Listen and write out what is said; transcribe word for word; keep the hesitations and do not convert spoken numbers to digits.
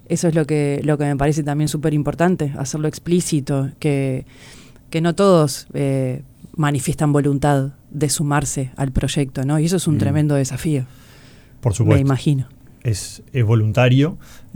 Eso es lo que, lo que me parece también súper importante, hacerlo explícito, que, que no todos eh, manifiestan voluntad de sumarse al proyecto, ¿no? Y eso es un mm. tremendo desafío. Por supuesto. Me imagino. Es, es voluntario.